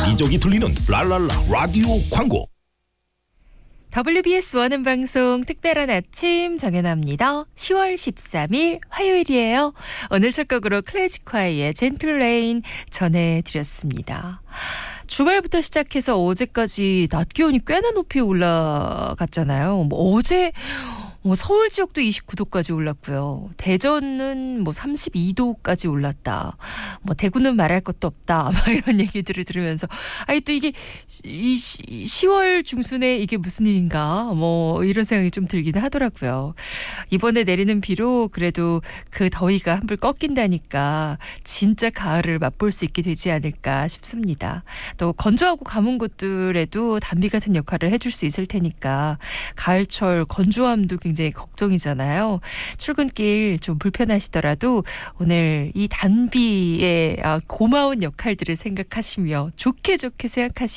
여기저기 들리는 랄랄라 라디오 광고. WBS 원음 방송 특별한 아침 정연아입니다. 10월 13일 화요일이에요. 오늘 첫 곡으로 클래식화의 젠틀 레인 전해드렸습니다. 주말부터 시작해서 어제까지 낮 기온이 꽤나 높이 올라갔잖아요. 어제 서울 지역도 29도까지 올랐고요. 대전은 32도까지 올랐다. 대구는 말할 것도 없다. 이런 얘기들을 들으면서 또 이게 10월 중순에 이게 무슨 일인가 이런 생각이 좀 들기는 하더라고요. 이번에 내리는 비로 그래도 그 더위가 한불 꺾인다니까 진짜 가을을 맛볼 수 있게 되지 않을까 싶습니다. 또 건조하고 가문 곳들에도 단비 같은 역할을 해줄 수 있을 테니까 가을철 건조함도 굉장히 걱정이잖아요. 출근길 좀 불편하시더라도 오늘 이 단비의 고마운 역할들을 생각하시며 좋게 생각하시면